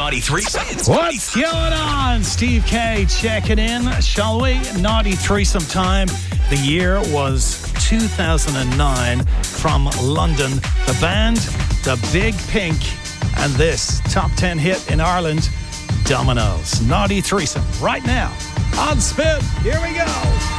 Naughty Threesome. What's going on? Steve K checking in, shall we? Naughty Threesome time. The year was 2009 from London. The band, The Big Pink, and this top 10 hit in Ireland, Dominoes. Naughty Threesome right now on Spin. Here we go.